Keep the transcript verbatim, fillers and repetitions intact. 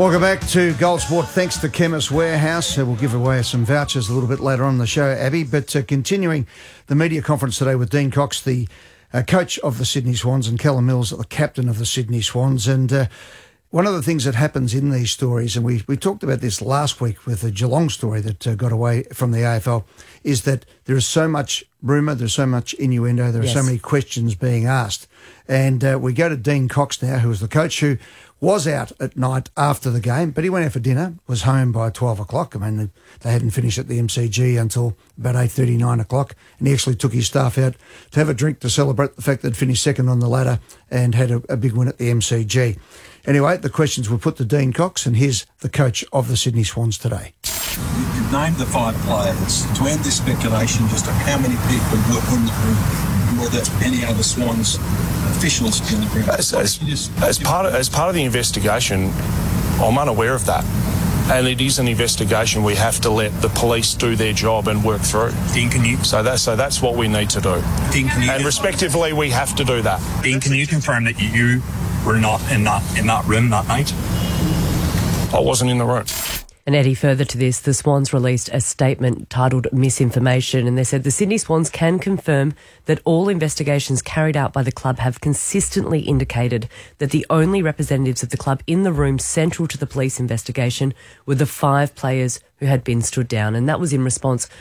Welcome back to Gold Sport. Thanks to Chemist Warehouse. Uh, we'll give away some vouchers a little bit later on in the show, Abby. But uh, continuing the media conference today with Dean Cox, the uh, coach of the Sydney Swans, and Callum Mills, the captain of the Sydney Swans. And uh, one of the things that happens in these stories, and we, we talked about this last week with the Geelong story that uh, got away from the A F L, is that there is so much rumour, there's so much innuendo, there are yes. so many questions being asked. And uh, we go to Dean Cox now, who is the coach who was out at night after the game, but he went out for dinner, was home by twelve o'clock. I mean, they hadn't finished at the M C G until about eight thirty, nine o'clock, and he actually took his staff out to have a drink to celebrate the fact that they'd finished second on the ladder and had a, a big win at the M C G. Anyway, the questions were put to Dean Cox, and here's the coach of the Sydney Swans today. You've named the five players. To end this speculation, just on how many people were in the room, were there any other Swans officials in the room? As, as, just, as, part of, as part of the investigation, I'm unaware of that. And it is an investigation we have to let the police do their job and work through. Dean, can you... So, that, so that's what we need to do. Dean, can you... And respectively, we have to do that. Dean, can you confirm that you were not in that, in that room that night? I wasn't in the room. And Eddie, further to this, the Swans released a statement titled Misinformation, and they said the Sydney Swans can confirm that all investigations carried out by the club have consistently indicated that the only representatives of the club in the room central to the police investigation were the five players who had been stood down. And that was in response